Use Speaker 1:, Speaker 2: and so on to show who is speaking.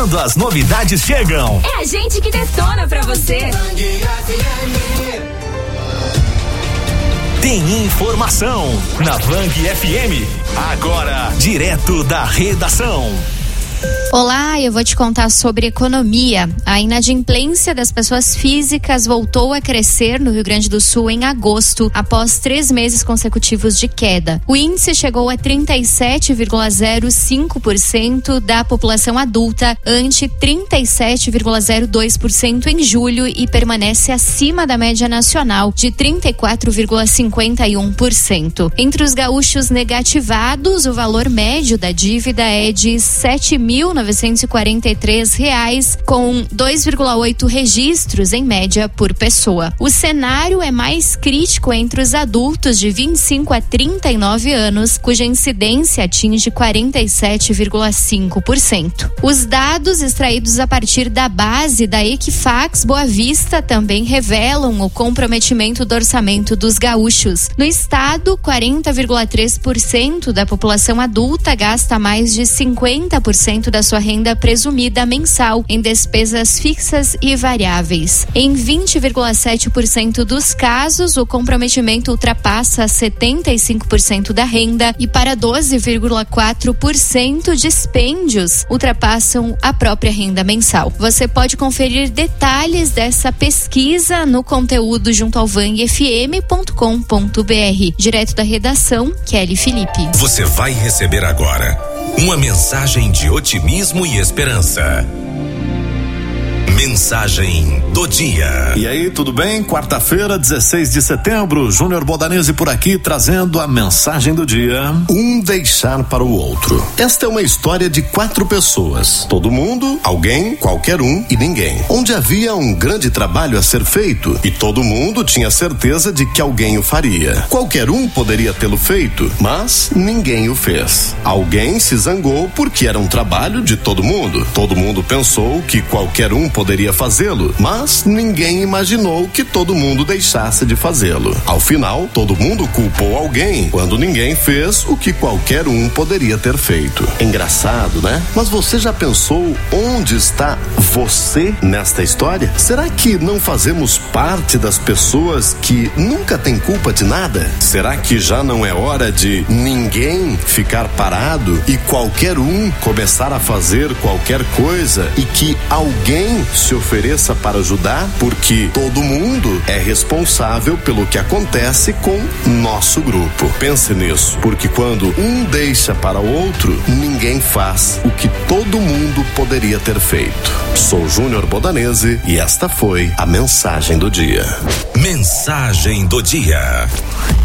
Speaker 1: quando as novidades chegam.
Speaker 2: É a gente que detona pra você.
Speaker 1: Tem informação na Bang FM. Agora, direto da redação.
Speaker 3: Olá, eu vou te contar sobre economia. A inadimplência das pessoas físicas voltou a crescer no Rio Grande do Sul em agosto, após 3 meses consecutivos de queda. O índice chegou a 37,05% da população adulta, ante 37,02% em julho, e permanece acima da média nacional de 34,51%. Entre os gaúchos negativados, o valor médio da dívida é de R$ 7.943, com 2,8 registros em média por pessoa. O cenário é mais crítico entre os adultos de 25 a 39 anos, cuja incidência atinge 47,5%. Os dados extraídos a partir da base da Equifax Boa Vista também revelam o comprometimento do orçamento dos gaúchos. No estado, 40,3% da população adulta gasta mais de 50% da sua renda presumida mensal em despesas fixas e variáveis. Em 20,7% dos casos, o comprometimento ultrapassa 75% da renda, e para 12,4% dispêndios ultrapassam a própria renda mensal. Você pode conferir detalhes dessa pesquisa no conteúdo junto ao vangfm.com.br. Direto da redação, Kelly Felipe.
Speaker 4: Você vai receber agora uma mensagem de otimismo e esperança. Mensagem do dia.
Speaker 5: E aí, tudo bem? Quarta-feira, 16 de setembro, Júnior Bodanese por aqui, trazendo a mensagem do dia. Um deixar para o outro. Esta é uma história de 4 pessoas. Todo mundo, alguém, qualquer um e ninguém. Onde havia um grande trabalho a ser feito e todo mundo tinha certeza de que alguém o faria. Qualquer um poderia tê-lo feito, mas ninguém o fez. Alguém se zangou porque era um trabalho de todo mundo. Todo mundo pensou que qualquer um poderia fazê-lo, mas ninguém imaginou que todo mundo deixasse de fazê-lo. Ao final, todo mundo culpou alguém, quando ninguém fez o que qualquer um poderia ter feito. Engraçado, né? Mas você já pensou onde está você nesta história? Será que não fazemos parte das pessoas que nunca têm culpa de nada? Será que já não é hora de ninguém ficar parado e qualquer um começar a fazer qualquer coisa e que alguém se ofereça para ajudar, porque todo mundo é responsável pelo que acontece com nosso grupo. Pense nisso, porque quando um deixa para o outro, ninguém faz o que todo mundo poderia ter feito. Sou Júnior Bodanese e esta foi a mensagem do dia.
Speaker 4: Mensagem do dia.